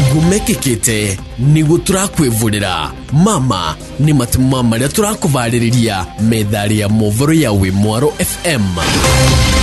gumekekete nigu turakwivurira mama ni matuma maria turakuvariria methari ya movoro ya Wimwaro FM.